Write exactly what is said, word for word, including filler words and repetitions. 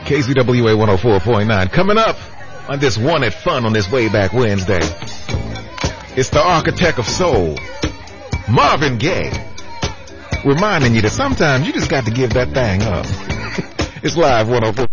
K Z W A one oh four point nine. Coming up on this One at Fun on this Way Back Wednesday, it's the architect of soul, Marvin Gaye, reminding you that sometimes you just got to give that thing up. It's live one oh four.